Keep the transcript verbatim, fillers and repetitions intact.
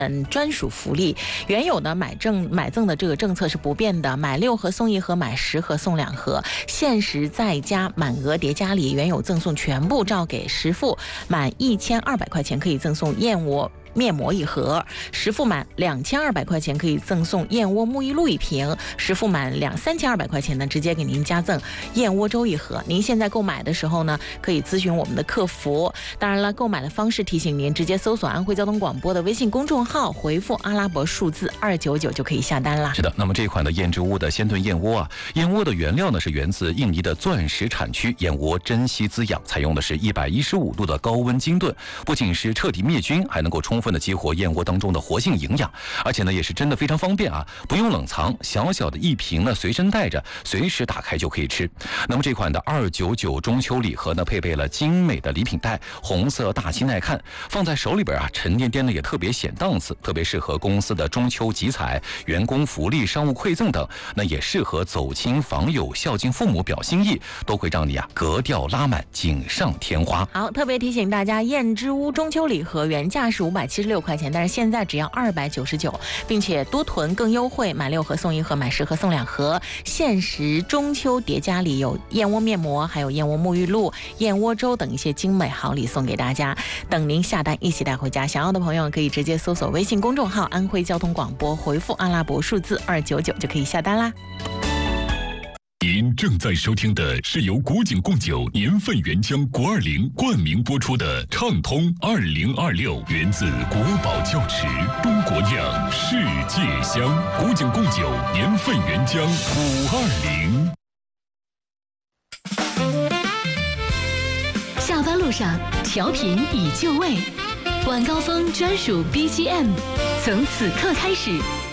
嗯，专属福利，原有的买赠买赠的这个政策是不变的，买六盒送一盒，买十盒送两盒，限时再加满额叠加礼，原有赠送全部照给实付，满一千二百块钱可以赠送燕窝面膜一盒，实付满两千二百块钱可以赠送燕窝沐浴露一瓶，实付满两三千二百块钱呢，直接给您加赠燕窝粥一盒。您现在购买的时候呢，可以咨询我们的客服。当然了，购买的方式提醒您，直接搜索安徽交通广播的微信公众号，回复阿拉伯数字二九九就可以下单啦。 是的，那么这款的燕之屋的鲜炖燕窝啊，燕窝的原料呢是源自印尼的钻石产区，燕窝珍稀滋养，采用的是一百一十五度的高温精炖，不仅是彻底灭菌，还能够充分的激活燕窝当中的活性营养，而且呢也是真的非常方便啊，不用冷藏，小小的一瓶呢随身带着，随时打开就可以吃。那么这款的二九九中秋礼盒呢，配备了精美的礼品袋，红色大气耐看，放在手里边啊，沉甸甸的也特别显档次，特别适合公司的中秋集采、员工福利、商务馈赠等，那也适合走亲访友、孝敬父母、表心意，都会让你啊格调拉满，锦上添花。 好，特别提醒大家，燕之屋中秋礼盒原价是五百七十六块钱，但是现在只要二百九十九，并且多囤更优惠，买六盒送一盒，买十盒送两盒，限时中秋叠加礼有燕窝面膜，还有燕窝沐浴露、燕窝粥等一些精美好礼送给大家，等您下单一起带回家。想要的朋友可以直接搜索微信公众号安徽交通广播，回复阿拉伯数字二九九就可以下单啦。 您正在收听的是由古井贡酒年份原浆国二零冠名播出的畅通二零二六，源自国宝窖池，中国酿，世界香。古井贡酒年份原浆五二零。 下班路上调频已就位，晚高峰专属 B G M， 从此刻开始